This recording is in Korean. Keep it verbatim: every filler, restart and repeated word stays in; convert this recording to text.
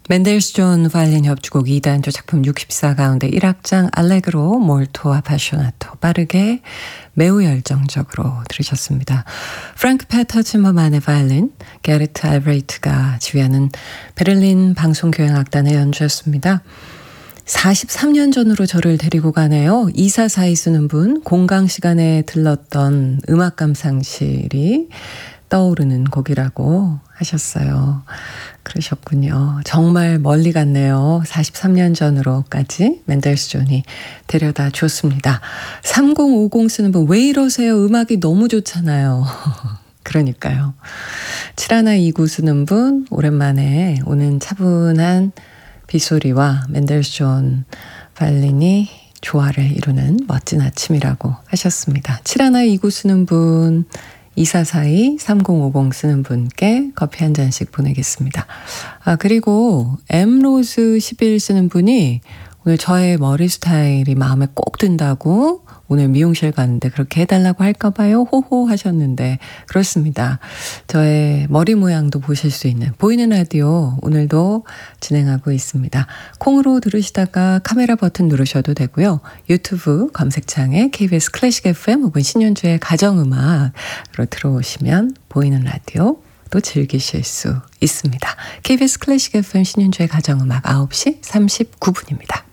멘델스존 바이올린 협주곡 이 단조 작품 육십사 가운데 일 악장 알레그로 몰토 아파쇼나토 빠르게 매우 열정적으로 들으셨습니다. 프랭크 페터 츠머만의 바이올린, 게르트 알브레이트가 지휘하는 베를린 방송교향악단의 연주였습니다. 사십삼 년 전으로 저를 데리고 가네요. 이사사이 쓰는 분, 공강 시간에 들렀던 음악 감상실이 떠오르는 곡이라고 하셨어요. 그러셨군요. 정말 멀리 갔네요. 사십삼 년 전으로까지 멘델스존이 데려다 줬습니다. 삼공오공 쓰는 분, 왜 이러세요? 음악이 너무 좋잖아요. 그러니까요. 칠일이구 쓰는 분, 오랜만에 오는 차분한 빗소리와 멘델스존 바이올린이 조화를 이루는 멋진 아침이라고 하셨습니다. 칠일이구 쓰는 분, 이사사이 삼공오공 쓰는 분께 커피 한 잔씩 보내겠습니다. 아, 그리고 엠로즈 십일 쓰는 분이 오늘 저의 머리 스타일이 마음에 꼭 든다고 오늘 미용실 갔는데 그렇게 해달라고 할까 봐요. 호호 하셨는데 그렇습니다. 저의 머리 모양도 보실 수 있는 보이는 라디오 오늘도 진행하고 있습니다. 콩으로 들으시다가 카메라 버튼 누르셔도 되고요. 유튜브 검색창에 케이비에스 클래식 에프엠 혹은 신현주의 가정음악으로 들어오시면 보이는 라디오 또 즐기실 수 있습니다. 케이비에스 클래식 에프엠 신현주의 가정음악 아홉 시 삼십구 분입니다.